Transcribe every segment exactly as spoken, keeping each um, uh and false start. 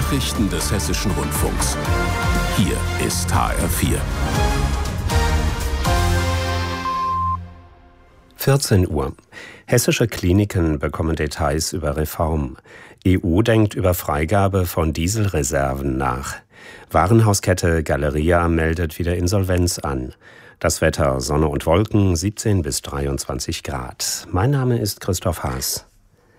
Nachrichten des Hessischen Rundfunks. Hier ist H R vier. vierzehn Uhr. Hessische Kliniken bekommen Details über Reform. E U denkt über Freigabe von Dieselreserven nach. Warenhauskette Galeria meldet wieder Insolvenz an. Das Wetter, Sonne und Wolken, siebzehn bis dreiundzwanzig Grad. Mein Name ist Christoph Haas.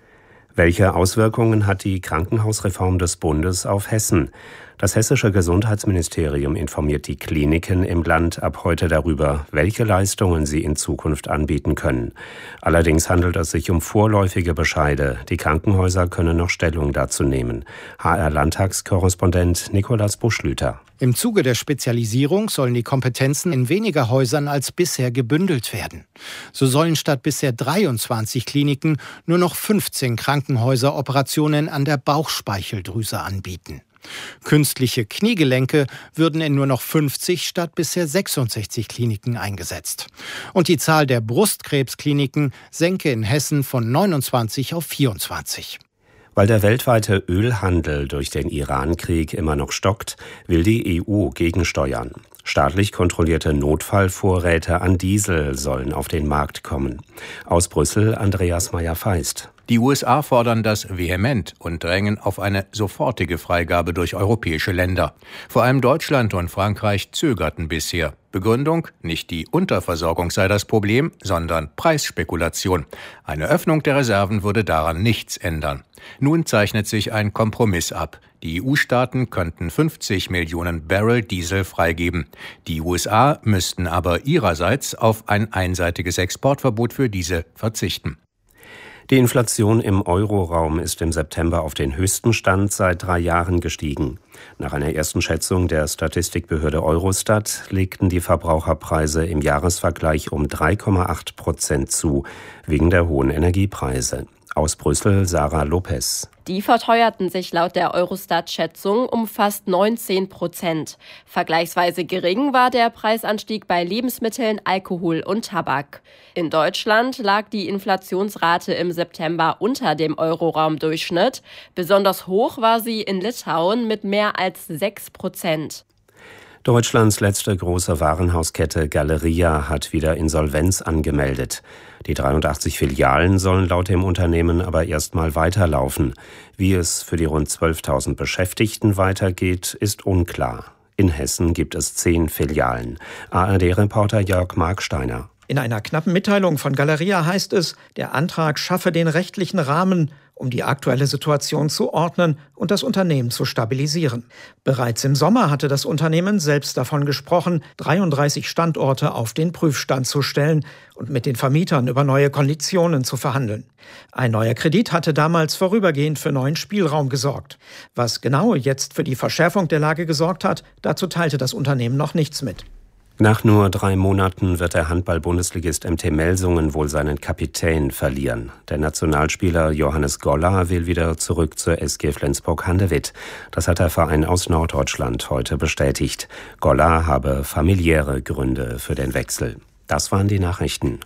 Welche Auswirkungen hat die Krankenhausreform des Bundes auf Hessen? Das hessische Gesundheitsministerium informiert die Kliniken im Land ab heute darüber, welche Leistungen sie in Zukunft anbieten können. Allerdings handelt es sich um vorläufige Bescheide. Die Krankenhäuser können noch Stellung dazu nehmen. H R-Landtagskorrespondent Nikolaus Buschlüter. Im Zuge der Spezialisierung sollen die Kompetenzen in weniger Häusern als bisher gebündelt werden. So sollen statt bisher dreiundzwanzig Kliniken nur noch fünfzehn Krankenhäuser Operationen an der Bauchspeicheldrüse anbieten. Künstliche Kniegelenke würden in nur noch fünfzig statt bisher sechsundsechzig Kliniken eingesetzt. Und die Zahl der Brustkrebskliniken senke in Hessen von neunundzwanzig auf vierundzwanzig. Weil der weltweite Ölhandel durch den Iran-Krieg immer noch stockt, will die E U gegensteuern. Staatlich kontrollierte Notfallvorräte an Diesel sollen auf den Markt kommen. Aus Brüssel Andreas Meyer-Feist. Die U S A fordern das vehement und drängen auf eine sofortige Freigabe durch europäische Länder. Vor allem Deutschland und Frankreich zögerten bisher. Begründung: Nicht die Unterversorgung sei das Problem, sondern Preisspekulation. Eine Öffnung der Reserven würde daran nichts ändern. Nun zeichnet sich ein Kompromiss ab. Die E U-Staaten könnten fünfzig Millionen Barrel Diesel freigeben. Die U S A müssten aber ihrerseits auf ein einseitiges Exportverbot für diese verzichten. Die Inflation im Euroraum ist im September auf den höchsten Stand seit drei Jahren gestiegen. Nach einer ersten Schätzung der Statistikbehörde Eurostat legten die Verbraucherpreise im Jahresvergleich um drei Komma acht Prozent zu, wegen der hohen Energiepreise. Aus Brüssel Sarah Lopez. Die verteuerten sich laut der Eurostat-Schätzung um fast neunzehn Prozent. Vergleichsweise gering war der Preisanstieg bei Lebensmitteln, Alkohol und Tabak. In Deutschland lag die Inflationsrate im September unter dem Euroraumdurchschnitt. Besonders hoch war sie in Litauen mit mehr als sechs Prozent. Deutschlands letzte große Warenhauskette Galeria hat wieder Insolvenz angemeldet. Die dreiundachtzig Filialen sollen laut dem Unternehmen aber erstmal weiterlaufen. Wie es für die rund zwölftausend Beschäftigten weitergeht, ist unklar. In Hessen gibt es zehn Filialen. A R D-Reporter Jörg Marksteiner. In einer knappen Mitteilung von Galeria heißt es, der Antrag schaffe den rechtlichen Rahmen, um die aktuelle Situation zu ordnen und das Unternehmen zu stabilisieren. Bereits im Sommer hatte das Unternehmen selbst davon gesprochen, dreiunddreißig Standorte auf den Prüfstand zu stellen und mit den Vermietern über neue Konditionen zu verhandeln. Ein neuer Kredit hatte damals vorübergehend für neuen Spielraum gesorgt. Was genau jetzt für die Verschärfung der Lage gesorgt hat, dazu teilte das Unternehmen noch nichts mit. Nach nur drei Monaten wird der Handball-Bundesligist M T Melsungen wohl seinen Kapitän verlieren. Der Nationalspieler Johannes Goller will wieder zurück zur S G Flensburg-Handewitt. Das hat der Verein aus Norddeutschland heute bestätigt. Goller habe familiäre Gründe für den Wechsel. Das waren die Nachrichten.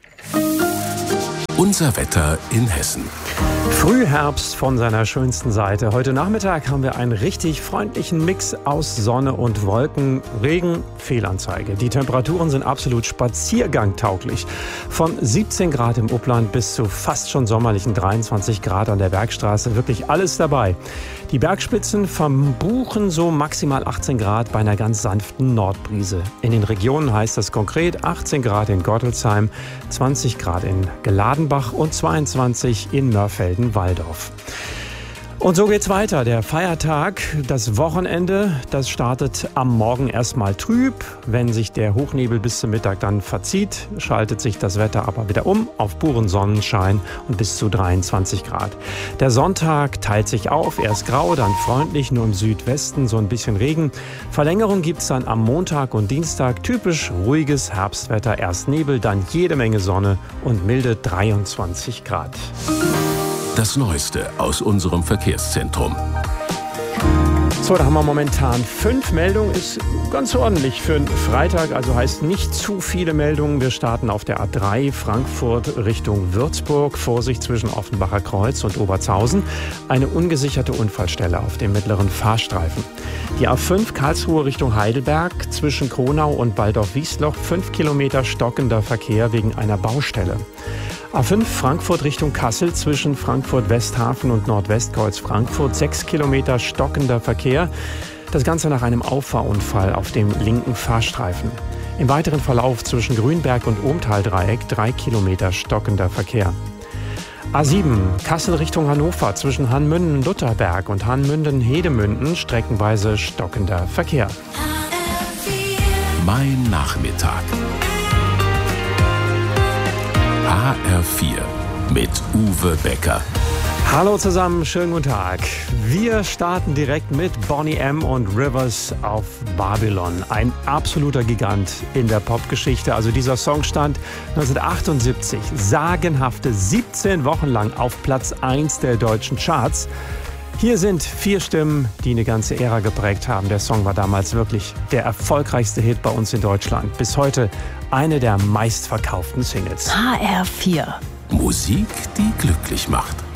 Unser Wetter in Hessen. Frühherbst von seiner schönsten Seite. Heute Nachmittag haben wir einen richtig freundlichen Mix aus Sonne und Wolken. Regen, Fehlanzeige. Die Temperaturen sind absolut spaziergangtauglich. Von siebzehn Grad im Upland bis zu fast schon sommerlichen dreiundzwanzig Grad an der Bergstraße. Wirklich alles dabei. Die Bergspitzen verbuchen so maximal achtzehn Grad bei einer ganz sanften Nordbrise. In den Regionen heißt das konkret achtzehn Grad in Gottelsheim, zwanzig Grad in Geladenbach und zweiundzwanzig in Mörfelden-Walldorf. Und so geht's weiter. Der Feiertag, das Wochenende, das startet am Morgen erstmal trüb. Wenn sich der Hochnebel bis zum Mittag dann verzieht, schaltet sich das Wetter aber wieder um auf puren Sonnenschein und bis zu dreiundzwanzig Grad. Der Sonntag teilt sich auf, erst grau, dann freundlich, nur im Südwesten so ein bisschen Regen. Verlängerung gibt's dann am Montag und Dienstag, typisch ruhiges Herbstwetter, erst Nebel, dann jede Menge Sonne und milde dreiundzwanzig Grad. Das Neueste aus unserem Verkehrszentrum. So, da haben wir momentan fünf Meldungen. Ist ganz ordentlich für einen Freitag, also heißt nicht zu viele Meldungen. Wir starten auf der A drei Frankfurt Richtung Würzburg. Vorsicht zwischen Offenbacher Kreuz und Obertshausen. Eine ungesicherte Unfallstelle auf dem mittleren Fahrstreifen. Die A fünf Karlsruhe Richtung Heidelberg zwischen Kronau und Waldorf-Wiesloch. Fünf Kilometer stockender Verkehr wegen einer Baustelle. A fünf Frankfurt Richtung Kassel zwischen Frankfurt-Westhafen und Nordwestkreuz Frankfurt. Sechs Kilometer stockender Verkehr. Das Ganze nach einem Auffahrunfall auf dem linken Fahrstreifen. Im weiteren Verlauf zwischen Grünberg und Ohmtal-Dreieck drei Kilometer stockender Verkehr. A sieben Kassel Richtung Hannover zwischen Hanmünden-Lutherberg und Hanmünden-Hedemünden streckenweise stockender Verkehr. Mein Nachmittag. H R vier mit Uwe Becker. Hallo zusammen, schönen guten Tag. Wir starten direkt mit Boney M. und Rivers auf Babylon. Ein absoluter Gigant in der Popgeschichte. Also dieser Song stand neunzehnhundertachtundsiebzig sagenhafte siebzehn Wochen lang auf Platz eins der deutschen Charts. Hier sind vier Stimmen, die eine ganze Ära geprägt haben. Der Song war damals wirklich der erfolgreichste Hit bei uns in Deutschland. Bis heute eine der meistverkauften Singles. H R vier. Musik, die glücklich macht.